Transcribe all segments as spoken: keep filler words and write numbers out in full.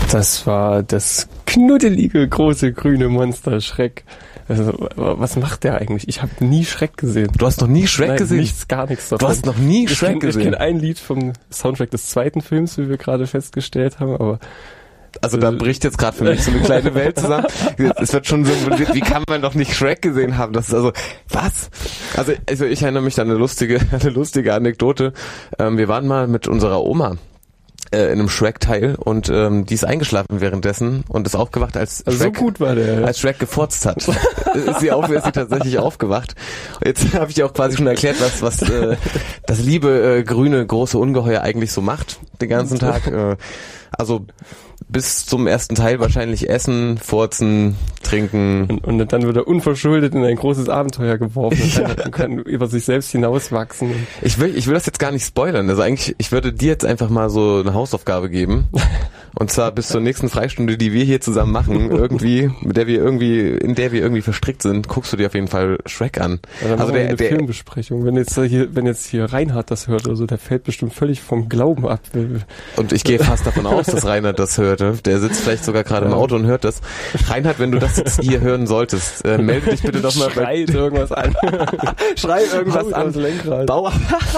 Das war das knuddelige, große, grüne Monster Schreck. Also, was macht der eigentlich? Ich habe nie Schreck gesehen. Du hast noch nie Schreck Nein, gesehen? Nichts, gar nichts davon. Du hast noch nie Schreck ich kenn, gesehen? Ich kenne ein Lied vom Soundtrack des zweiten Films, wie wir gerade festgestellt haben, aber... Also da bricht jetzt gerade für mich so eine kleine Welt zusammen. Es wird schon so, wie kann man doch nicht Shrek gesehen haben? Das ist also, was? Also, also ich erinnere mich an eine lustige, eine lustige Anekdote. Ähm, wir waren mal mit unserer Oma äh, in einem Shrek-Teil und ähm, die ist eingeschlafen währenddessen und ist aufgewacht, als also Shrek, so gut war der, als Shrek gefurzt hat. ist sie auf, ist sie tatsächlich aufgewacht. Jetzt habe ich dir auch quasi schon erklärt, was was äh, das liebe äh, grüne große Ungeheuer eigentlich so macht den ganzen Tag. Äh, also bis zum ersten Teil wahrscheinlich essen, furzen, trinken. Und, und dann wird er unverschuldet in ein großes Abenteuer geworfen und kann, und kann über sich selbst hinauswachsen. Ich will, ich will das jetzt gar nicht spoilern. Also eigentlich, ich würde dir jetzt einfach mal so eine Hausaufgabe geben. Und zwar bis zur nächsten Freistunde, die wir hier zusammen machen, irgendwie, mit der wir irgendwie, in der wir irgendwie verstrickt sind, guckst du dir auf jeden Fall Shrek an. Ja, dann also der, eine der Filmbesprechung. Wenn jetzt hier, wenn jetzt hier Reinhard das hört oder so, der fällt bestimmt völlig vom Glauben ab. Und ich gehe fast davon aus, dass Reinhard das hört. Der sitzt vielleicht sogar gerade im Auto und hört das. Reinhard, wenn du das jetzt hier hören solltest, äh, melde dich bitte doch mal. Schrei irgendwas an. Schrei irgendwas an. Bau,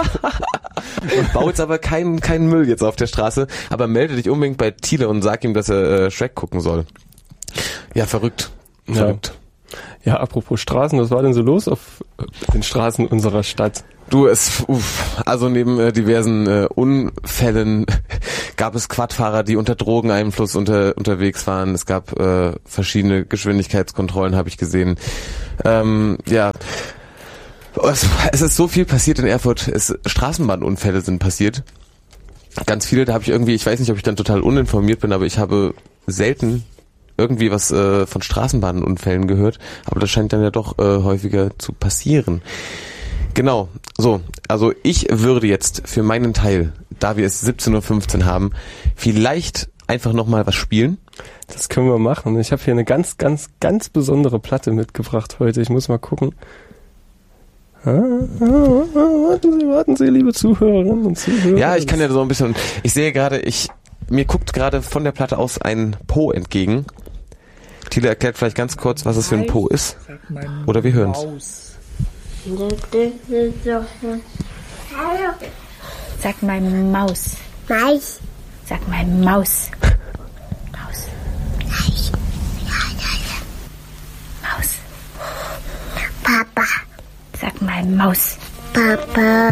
Bau jetzt aber keinen keinen Müll jetzt auf der Straße, aber melde dich unbedingt bei Thiele und sag ihm, dass er äh, Shrek gucken soll. Ja, verrückt. Verrückt. Ja. ja, apropos Straßen, was war denn so los auf den Straßen unserer Stadt? Du, es, uff, also neben äh, diversen äh, Unfällen gab es Quadfahrer, die unter Drogeneinfluss unter, unterwegs waren. Es gab äh, verschiedene Geschwindigkeitskontrollen, habe ich gesehen. Ähm, ja, es, es ist so viel passiert in Erfurt. Es, Straßenbahnunfälle sind passiert. Ganz viele, da habe ich irgendwie, ich weiß nicht, ob ich dann total uninformiert bin, aber ich habe selten irgendwie was äh, von Straßenbahnunfällen gehört. Aber das scheint dann ja doch äh, häufiger zu passieren. Genau, so, also ich würde jetzt für meinen Teil, da wir es siebzehn Uhr fünfzehn haben, vielleicht einfach nochmal was spielen. Das können wir machen. Ich habe hier eine ganz, ganz, ganz besondere Platte mitgebracht heute. Ich muss mal gucken. Ah, ah, ah, warten Sie, warten Sie, liebe Zuhörerinnen und Zuhörer. Ja, ich kann ja so ein bisschen, ich sehe gerade, ich, mir guckt gerade von der Platte aus ein Po entgegen. Thiele erklärt vielleicht ganz kurz, was es für ein Po ist. Oder wir hören es. Sag mal Maus. Maus. Sag mal Maus. Maus. Maus. Maus. Papa. Sag mal Maus. Papa.